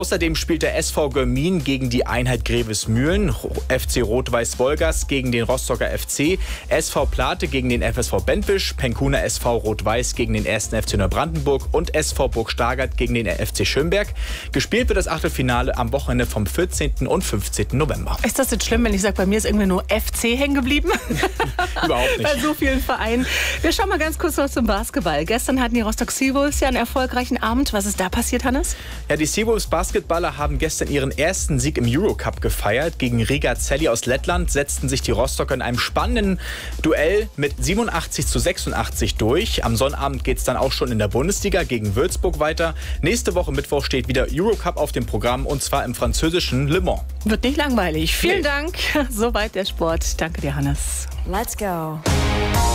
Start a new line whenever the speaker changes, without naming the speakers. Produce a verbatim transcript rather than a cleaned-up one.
Außerdem spielt der S V Görmin gegen die Einheit Grevesmühlen, F C Rot-Weiß Wolgast gegen den Rostocker F C, S V Plate gegen den F S V Bentwisch, Penkuner S V Rot-Weiß gegen den ersten F C Neubrandenburg und S V Burg Stargard gegen den F C Schönberg. Gespielt wird das Achtelfinale am Wochenende vom vierzehnten und fünfzehnten November.
Ist das jetzt schlimm, wenn ich sage, bei mir ist irgendwie nur F C hängen geblieben?
Überhaupt nicht.
Bei so vielen Vereinen. Wir schauen mal ganz kurz noch zum Basketball. Gestern hatten die Rostock Seawolves ja einen erfolgreichen Abend. Was ist da passiert, Hannes?
Ja, die Seawolves Basketballer haben gestern ihren ersten Sieg im Eurocup gefeiert. Gegen Riga Celli aus Lettland setzten sich die Rostocker in einem spannenden Duell mit siebenundachtzig zu sechsundachtzig durch. Am Sonnabend geht es dann auch schon in der Bundesliga gegen Würzburg weiter. Nächste Woche Mittwoch steht wieder Eurocup auf dem Programm, und zwar im französischen Le Mans.
Wird nicht langweilig. Vielen
Nee.
Dank. Soweit der Sport. Danke dir, Hannes.
Let's go.